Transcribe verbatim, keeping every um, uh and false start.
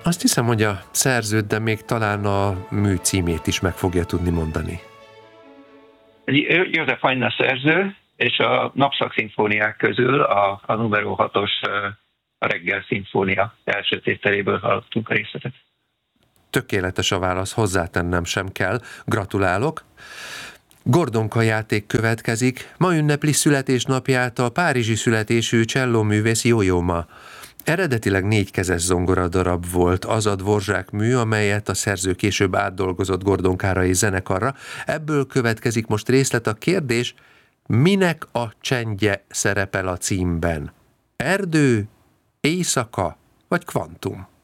Azt hiszem, hogy a szerzőt, de még talán a mű címét is meg fogja tudni mondani. József Anna szerző, és a Napszak szimfóniák közül a, a numero hatos a Reggel szimfónia első tételéből hallottunk a részletet. Tökéletes a válasz, hozzátennem sem kell. Gratulálok! Gordonka játék következik. Ma ünnepli születésnapját a párizsi születésű csellóművész Jó-Jó Ma. Eredetileg négykezes zongoradarab volt az a Dvorzsák mű, amelyet a szerző később átdolgozott Gordonkára és zenekarra. Ebből következik most részlet. A kérdés, minek a csendje szerepel a címben? Erdő, éjszaka vagy kvantum?